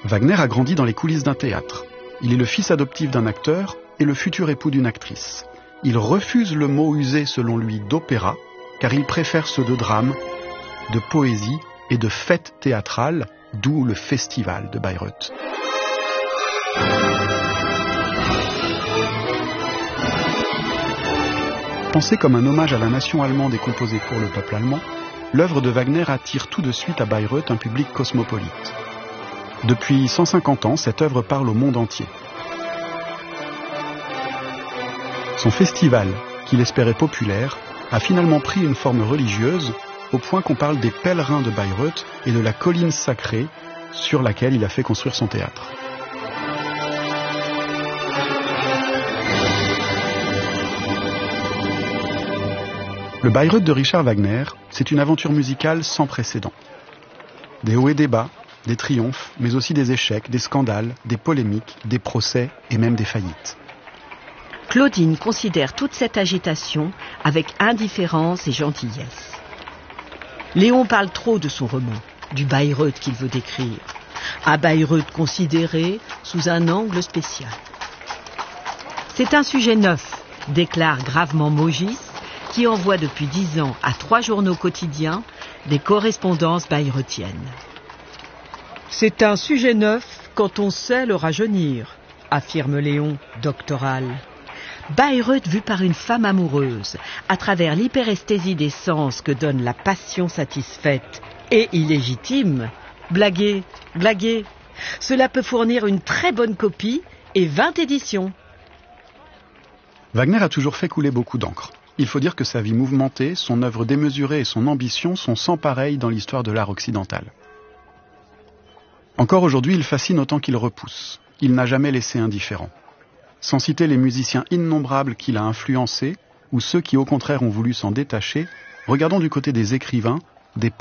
Wagner a grandi dans les coulisses d'un théâtre. Il est le fils adoptif d'un acteur et le futur époux d'une actrice. Il refuse le mot usé selon lui d'opéra, car il préfère ceux de drame, de poésie et de fête théâtrale, d'où le festival de Bayreuth. Pensée comme un hommage à la nation allemande et composée pour le peuple allemand, l'œuvre de Wagner attire tout de suite à Bayreuth un public cosmopolite. Depuis 150 ans, cette œuvre parle au monde entier. Son festival, qu'il espérait populaire, a finalement pris une forme religieuse, au point qu'on parle des pèlerins de Bayreuth et de la colline sacrée sur laquelle il a fait construire son théâtre. Le Bayreuth de Richard Wagner, c'est une aventure musicale sans précédent. Des hauts et des bas, des triomphes, mais aussi des échecs, des scandales, des polémiques, des procès et même des faillites. Claudine considère toute cette agitation avec indifférence et gentillesse. Léon parle trop de son roman, du Bayreuth qu'il veut décrire. À Bayreuth considéré sous un angle spécial. C'est un sujet neuf, déclare gravement Maugis, qui envoie depuis 10 ans à 3 journaux quotidiens des correspondances bayreuthiennes. C'est un sujet neuf quand on sait le rajeunir, affirme Léon, doctoral. Bayreuth vu par une femme amoureuse, à travers l'hyperesthésie des sens que donne la passion satisfaite et illégitime. Blaguer, blaguer, cela peut fournir une très bonne copie et 20 éditions. Wagner a toujours fait couler beaucoup d'encre. Il faut dire que sa vie mouvementée, son œuvre démesurée et son ambition sont sans pareil dans l'histoire de l'art occidental. Encore aujourd'hui, il fascine autant qu'il repousse. Il n'a jamais laissé indifférent. Sans citer les musiciens innombrables qu'il a influencés, ou ceux qui au contraire ont voulu s'en détacher, regardons du côté des écrivains, des